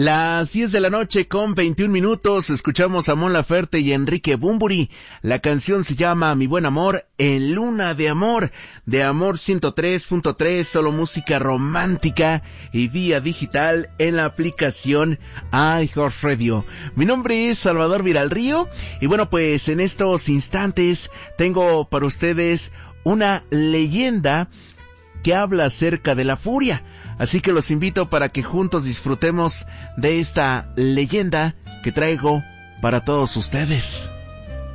Las 10 de la noche con 21 minutos, escuchamos a Mon Laferte y Enrique Bunbury. La canción se llama Mi Buen Amor en Luna de Amor 103.3, solo música romántica y vía digital en la aplicación iHeartRadio. Mi nombre es Salvador Viralrío y bueno, pues en estos instantes tengo para ustedes una leyenda que habla acerca de la furia. Así que los invito para que juntos disfrutemos de esta leyenda que traigo para todos ustedes.